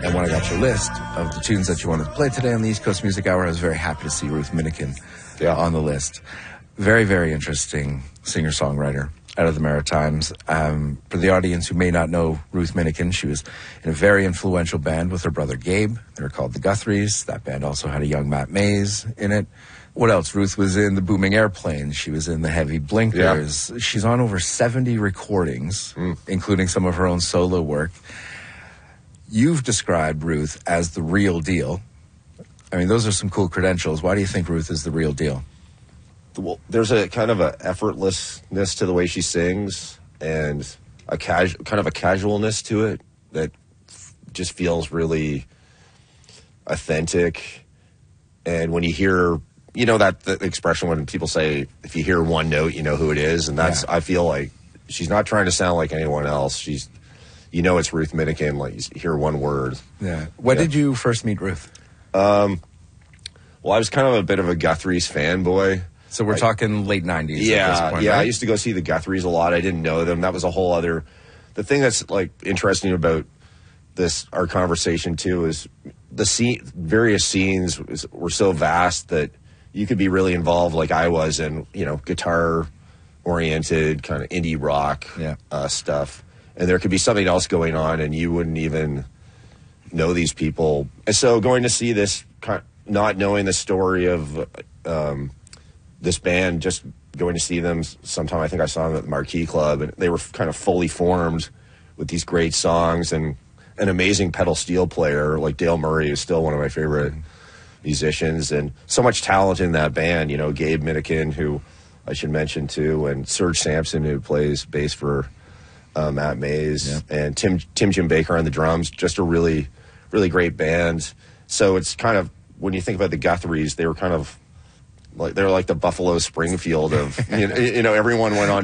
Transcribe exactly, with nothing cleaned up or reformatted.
And when I got your list of the tunes that you wanted to play today on the East Coast Music Hour, I was very happy to see Ruth Minikin yeah. on the list. Very, very interesting singer-songwriter out of the Maritimes. Um, for the audience who may not know Ruth Minikin, she was in a very influential band with her brother Gabe. They were called the Guthries. That band also had a young Matt Mays in it. What else? Ruth was in the Booming Airplanes. She was in the Heavy Blinkers. Yeah. She's on over seventy recordings, mm. including some of her own solo work. You've described Ruth as the real deal. I mean, those are some cool credentials. Why do you think Ruth is the real deal? Well, there's a kind of a effortlessness to the way she sings, and a casu- kind of a casualness to it that f- just feels really authentic. And when you hear, you know, that the expression when people say, if you hear one note, you know who it is. And that's, yeah. I feel like she's not trying to sound like anyone else. She's, you know, it's Ruth Minikin. Like, you hear one word. Yeah. When yeah. did you first meet Ruth? Um, well, I was kind of a bit of a Guthries fanboy. So we're I, talking late nineties yeah, at this point, yeah. right? I used to go see the Guthries a lot. I didn't know them. That was a whole other... The thing that's, like, interesting about this, our conversation, too, is the scene, various scenes is, were so vast that you could be really involved, like I was, in, you know, guitar-oriented, kind of indie rock yeah. uh, stuff. And there could be something else going on, and you wouldn't even know these people. And so going to see this, not knowing the story of... Um, this band, just going to see them sometime. I think I saw them at the Marquee Club, and they were kind of fully formed with these great songs and an amazing pedal steel player like Dale Murray is still one of my favorite mm-hmm. musicians, and so much talent in that band. You know, Gabe Minikin, who I should mention too, and Serge Sampson, who plays bass for uh, Matt Mays, yeah. and Tim Tim Jim Baker on the drums. Just a really, really great band. So it's kind of, when you think about the Guthries, they were kind of like they're like the Buffalo Springfield of you know, you know everyone went on